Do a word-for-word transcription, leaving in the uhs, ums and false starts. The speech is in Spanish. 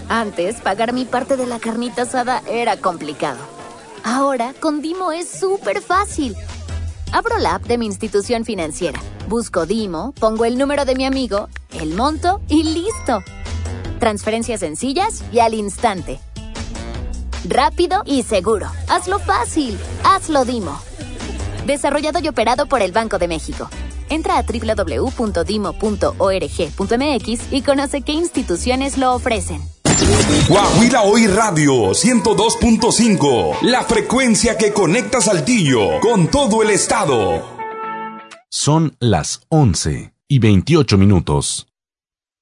Antes, pagar mi parte de la carnita asada era complicado. Ahora, con Dimo es súper fácil. Abro la app de mi institución financiera, busco Dimo, pongo el número de mi amigo, el monto y ¡listo! Transferencias sencillas y al instante. Rápido y seguro. Hazlo fácil. Hazlo Dimo. Desarrollado y operado por el Banco de México. Entra a doble u doble u doble u punto dimo punto org punto m x y conoce qué instituciones lo ofrecen. Coahuila Hoy Radio ciento dos punto cinco, la frecuencia que conecta Saltillo con todo el estado. Son las once y veintiocho minutos.